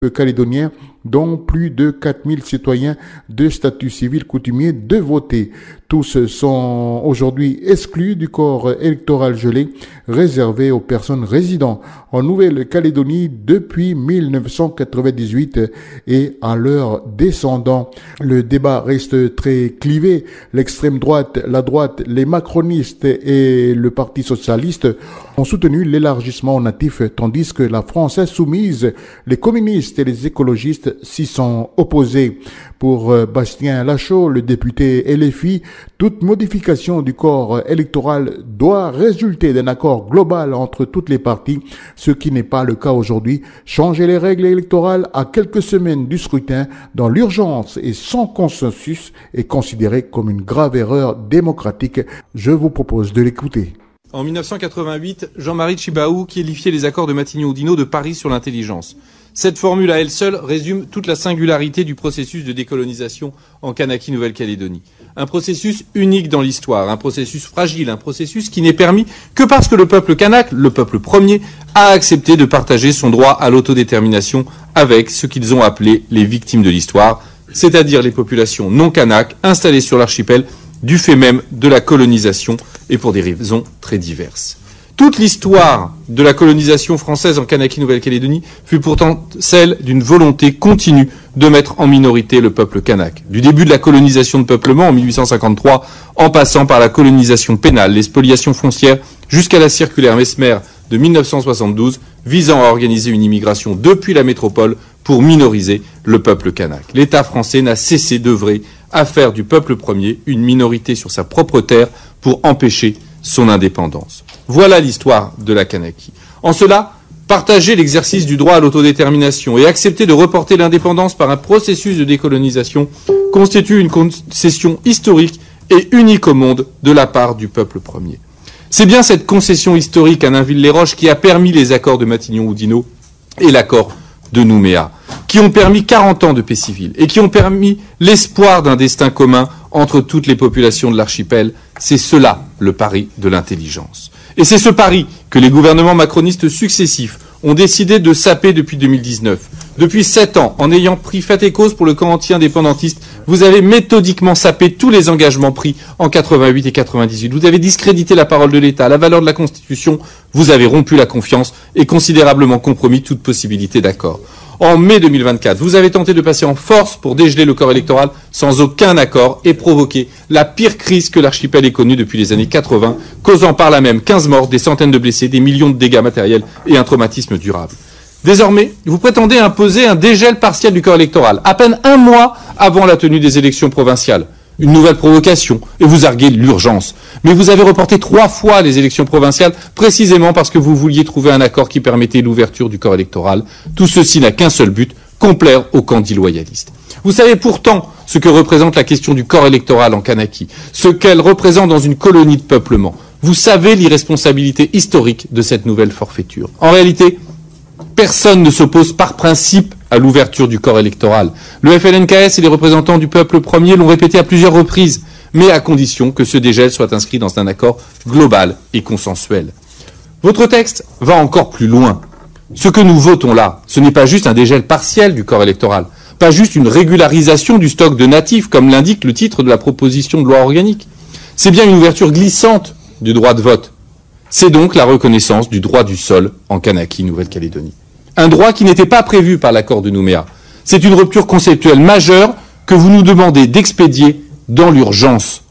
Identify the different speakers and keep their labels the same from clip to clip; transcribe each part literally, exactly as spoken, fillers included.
Speaker 1: calédoniens, dont plus de quatre mille citoyens de statut civil coutumier, de voter. Tous sont aujourd'hui exclus du corps électoral gelé, réservé aux personnes résidant en Nouvelle-Calédonie depuis mille neuf cent quatre-vingt-dix-huit et à leurs descendants. Le débat reste très clivé. L'extrême droite, la droite, les macronistes et le Parti socialiste ont soutenu l'élargissement aux natifs, tandis que la France insoumise, les communistes et les écologistes s'y sont opposés. Pour Bastien Lachaud, le député L F I, toute modification du corps électoral doit résulter d'un accord global entre toutes les parties, ce qui n'est pas le cas aujourd'hui. Changer les règles électorales à quelques semaines du scrutin dans l'urgence et sans consensus est considéré comme une grave erreur démocratique. Je vous propose de l'écouter.
Speaker 2: En mille neuf cent quatre-vingt-huit, Jean-Marie Tjibaou qualifiait les accords de Matignon-Oudinot de paris sur l'intelligence. Cette formule à elle seule résume toute la singularité du processus de décolonisation en Kanaki Nouvelle-Calédonie. Un processus unique dans l'histoire, un processus fragile, un processus qui n'est permis que parce que le peuple kanak, le peuple premier, a accepté de partager son droit à l'autodétermination avec ce qu'ils ont appelé les victimes de l'histoire, c'est-à-dire les populations non kanak installées sur l'archipel du fait même de la colonisation et pour des raisons très diverses. Toute l'histoire de la colonisation française en Kanaki-Nouvelle-Calédonie fut pourtant celle d'une volonté continue de mettre en minorité le peuple kanak. Du début de la colonisation de peuplement en mille huit cent cinquante-trois, en passant par la colonisation pénale, les spoliations foncières, jusqu'à la circulaire Mesmer de mille neuf cent soixante-douze, visant à organiser une immigration depuis la métropole pour minoriser le peuple kanak. L'État français n'a cessé d'œuvrer à faire du peuple premier une minorité sur sa propre terre pour empêcher son indépendance. Voilà l'histoire de la Kanaki. En cela, partager l'exercice du droit à l'autodétermination et accepter de reporter l'indépendance par un processus de décolonisation constitue une concession historique et unique au monde de la part du peuple premier. C'est bien cette concession historique à Nainville-les-Roches qui a permis les accords de Matignon-Oudinot et l'accord de Nouméa, qui ont permis quarante ans de paix civile et qui ont permis l'espoir d'un destin commun entre toutes les populations de l'archipel. C'est cela le pari de l'intelligence. Et c'est ce pari que les gouvernements macronistes successifs ont décidé de saper depuis deux mille dix-neuf. Depuis sept ans, en ayant pris fait et cause pour le camp anti-indépendantiste, vous avez méthodiquement sapé tous les engagements pris en quatre-vingt-huit et quatre-vingt-dix-huit. Vous avez discrédité la parole de l'État, la valeur de la Constitution, vous avez rompu la confiance et considérablement compromis toute possibilité d'accord. En mai deux mille vingt-quatre, vous avez tenté de passer en force pour dégeler le corps électoral sans aucun accord et provoquer la pire crise que l'archipel ait connue depuis les années quatre-vingts, causant par là même quinze morts, des centaines de blessés, des millions de dégâts matériels et un traumatisme durable. Désormais, vous prétendez imposer un dégel partiel du corps électoral, à peine un mois avant la tenue des élections provinciales. Une nouvelle provocation, et vous arguez l'urgence. Mais vous avez reporté trois fois les élections provinciales, précisément parce que vous vouliez trouver un accord qui permettait l'ouverture du corps électoral. Tout ceci n'a qu'un seul but, complaire aux candidats loyalistes. Vous savez pourtant ce que représente la question du corps électoral en Kanaki, ce qu'elle représente dans une colonie de peuplement. Vous savez l'irresponsabilité historique de cette nouvelle forfaiture. En réalité, personne ne s'oppose par principe à l'ouverture du corps électoral. Le F L N K S et les représentants du peuple premier l'ont répété à plusieurs reprises, mais à condition que ce dégel soit inscrit dans un accord global et consensuel. Votre texte va encore plus loin. Ce que nous votons là, ce n'est pas juste un dégel partiel du corps électoral, pas juste une régularisation du stock de natifs, comme l'indique le titre de la proposition de loi organique. C'est bien une ouverture glissante du droit de vote. C'est donc la reconnaissance du droit du sol en Kanaki, Nouvelle-Calédonie. Un droit qui n'était pas prévu par l'accord de Nouméa. C'est une rupture conceptuelle majeure que vous nous demandez d'expédier dans l'urgence.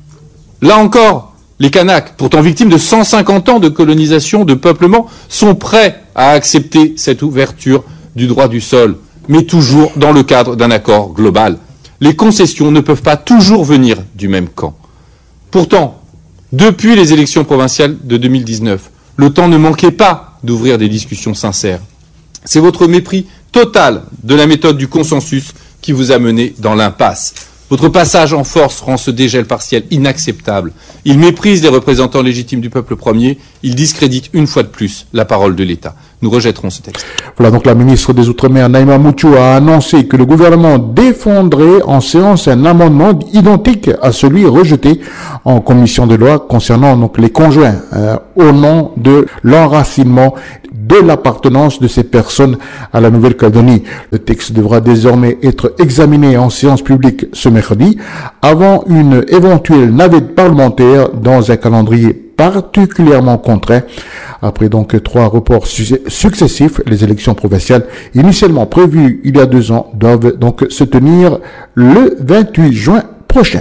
Speaker 2: Là encore, les Kanaks, pourtant victimes de cent cinquante ans de colonisation, de peuplement, sont prêts à accepter cette ouverture du droit du sol, mais toujours dans le cadre d'un accord global. Les concessions ne peuvent pas toujours venir du même camp. Pourtant, depuis les élections provinciales de deux mille dix-neuf, le temps ne manquait pas d'ouvrir des discussions sincères. C'est votre mépris total de la méthode du consensus qui vous a mené dans l'impasse. Votre passage en force rend ce dégel partiel inacceptable. Il méprise les représentants légitimes du peuple premier. Il discrédite une fois de plus la parole de l'État. Nous rejetterons ce texte.
Speaker 1: Voilà, donc la ministre des Outre-mer, Naïma Mouchou, a annoncé que le gouvernement défendrait en séance un amendement identique à celui rejeté en commission de loi concernant donc les conjoints euh, au nom de l'enracinement de l'appartenance de ces personnes à la Nouvelle-Calédonie. Le texte devra désormais être examiné en séance publique ce mercredi avant une éventuelle navette parlementaire dans un calendrier particulièrement contraint. Après donc trois reports su- successifs, les élections provinciales initialement prévues il y a deux ans doivent donc se tenir le vingt-huit juin prochain.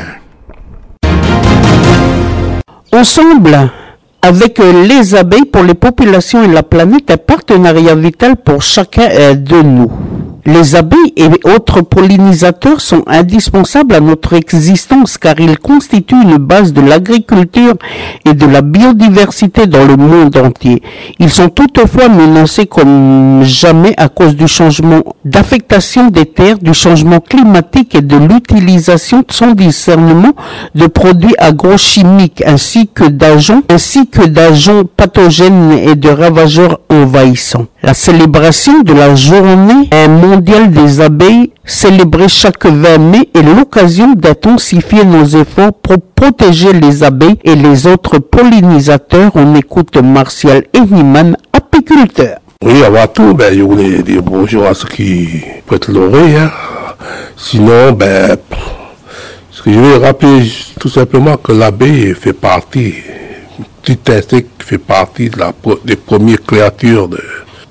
Speaker 3: Ensemble avec les abeilles pour les populations et la planète, un partenariat vital pour chacun de nous. Les abeilles et autres pollinisateurs sont indispensables à notre existence car ils constituent une base de l'agriculture et de la biodiversité dans le monde entier. Ils sont toutefois menacés comme jamais à cause du changement d'affectation des terres, du changement climatique et de l'utilisation sans discernement de produits agrochimiques ainsi que d'agents, ainsi que d'agents pathogènes et de ravageurs envahissants. La célébration de la journée mondiale des abeilles, célébrée chaque vingt mai, est l'occasion d'intensifier nos efforts pour protéger les abeilles et les autres pollinisateurs. On écoute Martial Henniman, apiculteur.
Speaker 4: Oui, avant tout, ben, je voulais dire bonjour à ceux qui prêtent l'oreille. Hein. Sinon, ben, ce que je vais rappeler tout simplement que l'abeille fait partie, petit insecte qui fait partie de la, des premières créatures de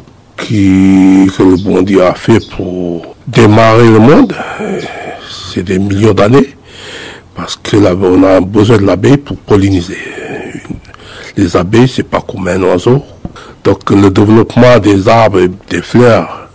Speaker 4: Qui, que le bon Dieu a fait pour démarrer le monde. C'est des millions d'années parce que là, on a besoin de l'abeille pour polliniser. Les abeilles, c'est pas comme un oiseau. Donc le développement des arbres et des fleurs,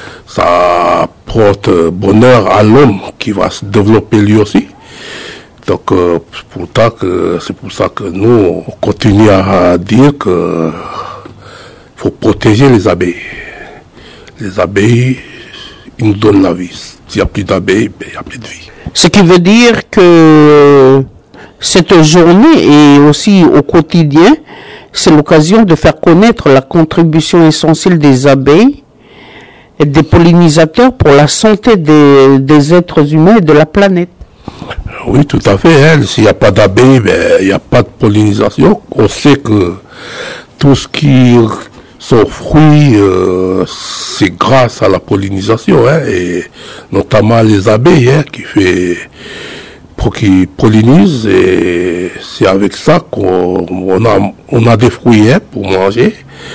Speaker 4: ça porte bonheur à l'homme qui va se développer lui aussi. Donc euh, pourtant que c'est pour ça que nous on continue à dire que faut protéger les abeilles. Les abeilles, ils nous donnent la vie. S'il n'y a plus d'abeilles, ben, il n'y a plus de vie.
Speaker 3: Ce qui veut dire que cette journée et aussi au quotidien, c'est l'occasion de faire connaître la contribution essentielle des abeilles et des pollinisateurs pour la santé des, des êtres humains et de la planète.
Speaker 4: Oui, tout à fait. Hein. S'il n'y a pas d'abeilles, ben, il n'y a pas de pollinisation. On sait que tout ce qui sont fruits, euh, c'est grâce à la pollinisation, hein, et notamment les abeilles, hein, qui fait, pour qui pollinisent, et c'est avec ça qu'on on a, on a des fruits, hein, pour manger.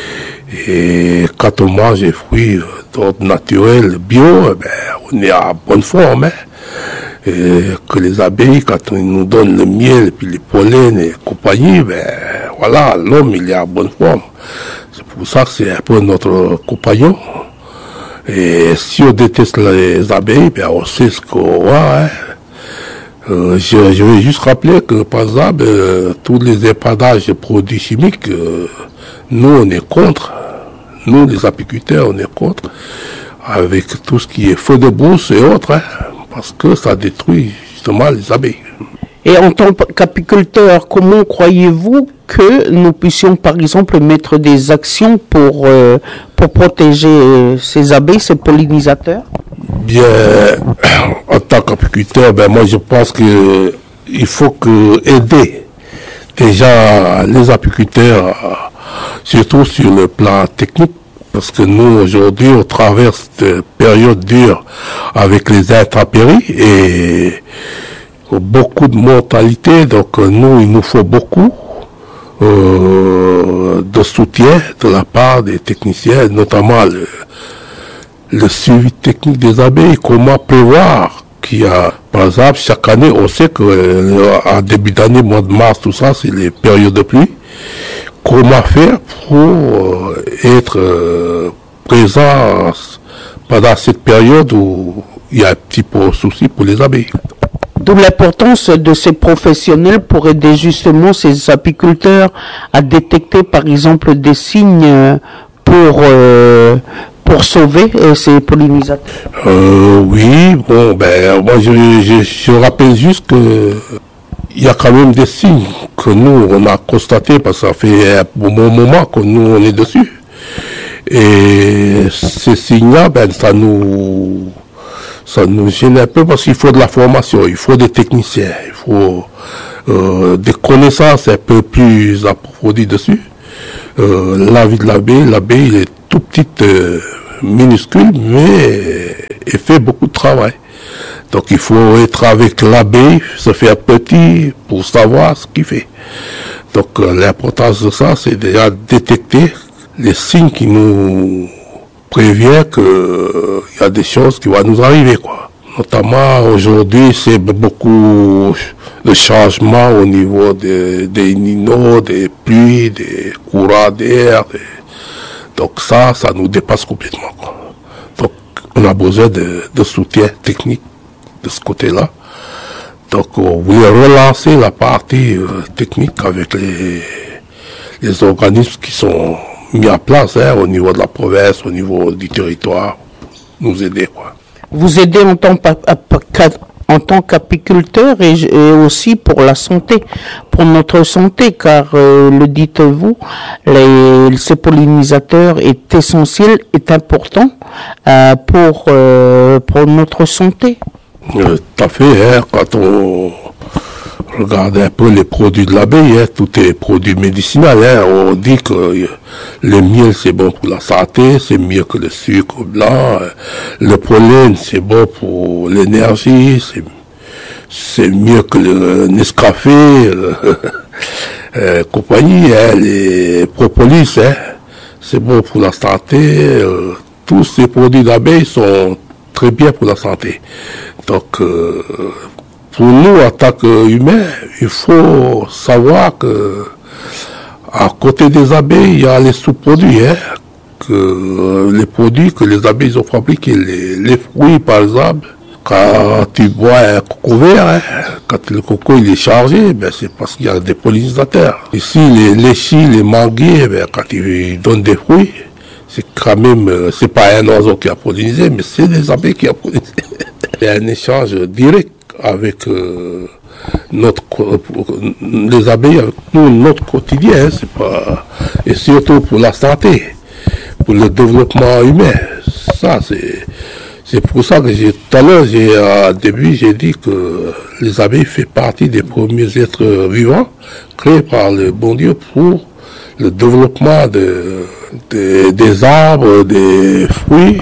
Speaker 4: Et quand on mange des fruits d'ordre naturel, bio, ben, on est à bonne forme, hein. Et que les abeilles, quand ils nous donnent le miel, et puis les pollens et compagnie, ben, voilà, l'homme, il est à bonne forme. C'est pour ça que c'est un peu notre compagnon. Et si on déteste les abeilles, ben, on sait ce qu'on voit, hein. Euh, je, je vais juste rappeler que, par exemple, euh, tous les épadages de produits chimiques, euh, nous, on est contre. Nous, les apiculteurs, on est contre. Avec tout ce qui est feu de brousse et autres, hein, parce que ça détruit justement les abeilles.
Speaker 3: Et en tant qu'apiculteur, comment croyez-vous que nous puissions, par exemple, mettre des actions pour, euh, pour protéger euh, ces abeilles, ces pollinisateurs?
Speaker 4: Bien, en tant qu'apiculteur, ben moi je pense que il faut que aider déjà les apiculteurs, surtout sur le plan technique, parce que nous aujourd'hui on traverse une période dure avec les intempéries et beaucoup de mortalité, donc nous il nous faut beaucoup euh, de soutien de la part des techniciens, notamment le le suivi technique des abeilles, comment prévoir qu'il y a, par exemple, chaque année, on sait que euh, en début d'année, mois de mars, tout ça, c'est les périodes de pluie. Comment faire pour euh, être euh, présent pendant cette période où il y a un petit peu de souci pour les abeilles.
Speaker 3: D'où l'importance de ces professionnels pour aider justement ces apiculteurs à détecter, par exemple, des signes pour... Euh, pour sauver euh, ces pollinisateurs.
Speaker 4: Euh, oui, bon, ben, moi je, je, je rappelle juste que il y a quand même des signes que nous on a constatés parce que ça fait un bon moment que nous on est dessus. Et ces signes-là, ben, ça nous, ça nous gêne un peu parce qu'il faut de la formation, il faut des techniciens, il faut euh, des connaissances un peu plus approfondies dessus. Euh, la vie de l'abeille, l'abeille, il est tout petite, euh, minuscule, mais elle fait beaucoup de travail. Donc il faut être avec l'abeille, se faire petit pour savoir ce qu'il fait. Donc euh, l'importance de ça, c'est déjà détecter les signes qui nous préviennent qu'il euh, y a des choses qui vont nous arriver, quoi. Notamment aujourd'hui, c'est beaucoup de changements au niveau des, des ninos, des pluies, des courants d'air. Des... Donc ça, ça nous dépasse complètement, quoi. Donc on a besoin de, de soutien technique de ce côté-là. Donc on voulait relancer la partie euh, technique avec les, les organismes qui sont mis en place, hein, au niveau de la province, au niveau du territoire, nous aider, quoi.
Speaker 3: Vous aidez en tant, en tant qu'apiculteur et, et aussi pour la santé, pour notre santé, car euh, le dites-vous, les, ces pollinisateurs est essentiel, est important euh, pour, euh, pour notre santé.
Speaker 4: Euh, tout à fait, hein, quand on regarde un peu les produits de l'abeille, hein, tout est produit médicinal, hein, on dit que euh, le miel c'est bon pour la santé, c'est mieux que le sucre blanc, euh, le pollen c'est bon pour l'énergie, c'est, c'est mieux que le Nescafé, euh, euh, compagnie, hein, les propolis, hein, c'est bon pour la santé, euh, tous ces produits d'abeille sont très bien pour la santé. Donc, euh, pour nous, en tant qu'humains, il faut savoir que à côté des abeilles, il y a les sous-produits, hein, que euh, les produits que les abeilles ont fabriqués, les, les fruits par exemple. Quand tu bois un coco vert, hein, quand le coco il est chargé, ben c'est parce qu'il y a des pollinisateurs. Ici, les léchis, les manguiers, ben, quand ils donnent des fruits, c'est quand même, c'est pas un oiseau qui a pollinisé, mais c'est des abeilles qui a pollinisé. Il y a un échange direct avec euh, notre, les abeilles, avec nous, notre quotidien, hein, c'est pas, et surtout pour la santé, pour le développement humain. Ça, c'est, c'est pour ça que j'ai, tout à l'heure, j'ai, au début, j'ai dit que les abeilles font partie des premiers êtres vivants créés par le bon Dieu pour le développement de, de, des arbres, des fruits,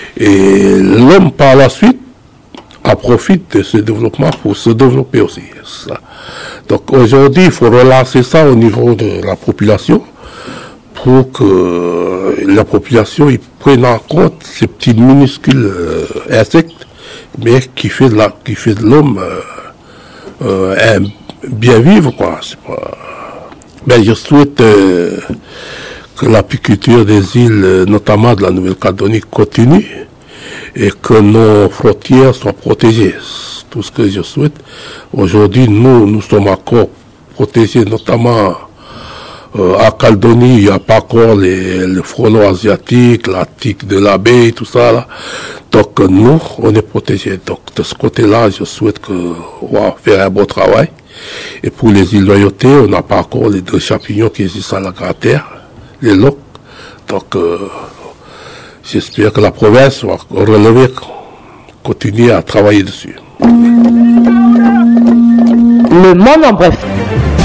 Speaker 4: et l'homme par la suite en profite de ce développement pour se développer aussi. Ça. Donc aujourd'hui, il faut relancer ça au niveau de la population pour que la population ils prenne en compte ces petits minuscules euh, insectes, mais qui fait de la, qui fait de l'homme euh, euh, un bien vivre, quoi. C'est pas. Ben, je souhaite euh, que l'apiculture des îles, notamment de la Nouvelle-Calédonie, continue et que nos frontières soient protégées. C'est tout ce que je souhaite. Aujourd'hui, nous, nous sommes encore protégés, notamment euh, à Calédonie, il n'y a pas encore les, le frelon asiatique, la tique de l'abeille, tout ça, là. Donc, nous, on est protégés. Donc, de ce côté-là, je souhaite qu'on va faire un bon travail. Et pour les îles Loyauté, on n'a pas encore les deux champignons qui existent à la Grande Terre, les loques. Donc, euh, j'espère que la province va relever, continuer à travailler dessus.
Speaker 3: Le monde en bref.